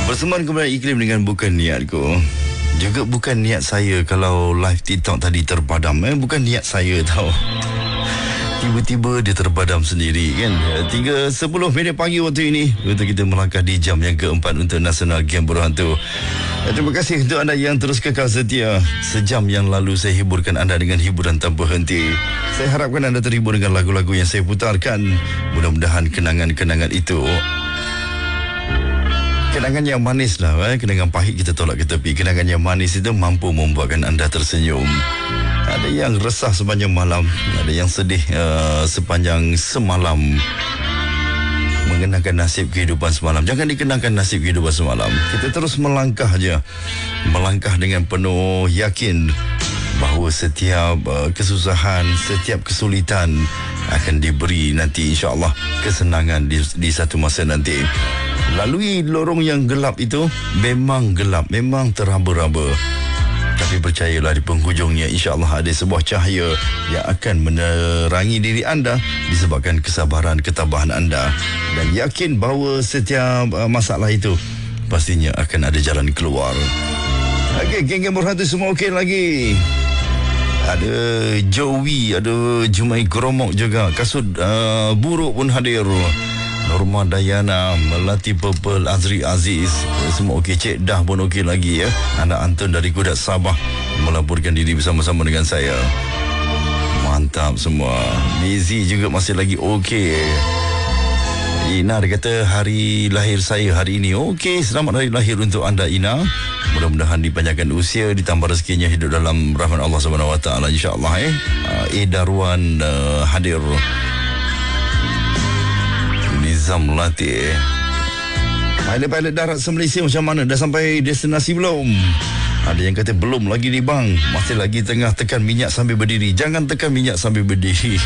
Berteman kembali Iklim dengan Bukan Niatku. Juga bukan niat saya kalau live TikTok tadi terpadam. Bukan niat saya tau. Tiba-tiba dia terpadam sendiri kan. 3:10 pagi waktu ini untuk kita melangkah di jam yang keempat untuk Nasional Game Berhantu. Terima kasih untuk anda yang terus kekal setia. Sejam yang lalu saya hiburkan anda dengan hiburan tanpa henti. Saya harapkan anda terhibur dengan lagu-lagu yang saya putarkan. Mudah-mudahan kenangan-kenangan itu, kenangan yang manis lah, kenangan pahit kita tolak ke tepi. Kenangan yang manis itu mampu membuatkan anda tersenyum. Ada yang resah sepanjang malam, ada yang sedih sepanjang semalam, mengenangkan nasib kehidupan semalam. Jangan dikenangkan nasib kehidupan semalam. Kita terus melangkah je. Melangkah dengan penuh yakin bahawa setiap kesusahan, setiap kesulitan akan diberi nanti insya-Allah kesenangan di satu masa nanti. Lalui lorong yang gelap itu memang gelap, memang teraba-raba. Tapi percayalah di penghujungnya insya-Allah ada sebuah cahaya yang akan menerangi diri anda disebabkan kesabaran, ketabahan anda. Dan yakin bahawa setiap masalah itu pastinya akan ada jalan keluar. Okey, geng-geng berhantu semua okey lagi. Ada Joey, ada Jumai Gromok juga. Kasut buruk pun hadir. Norma Dayana, Melati Purple, Azri Aziz, semua okey. Cik Dah pun okey lagi ya. Anak Anton dari Kudat Sabah melaporkan diri bersama-sama dengan saya. Mantap semua. Mizi juga masih lagi okey. Ina dia kata hari lahir saya hari ini. Okey, selamat hari lahir untuk anda Ina. Mudah-mudahan dipanjangkan usia, ditambah rezekinya, hidup dalam rahmat Allah Subhanahu Wa Taala insya-Allah. Darwan hadir. Nizam Latih. Pilot darat se-Malaysia macam mana? Dah sampai destinasi belum? Ada yang kata belum lagi ni bang. Masih lagi tengah tekan minyak sambil berdiri. Jangan tekan minyak sambil berdiri.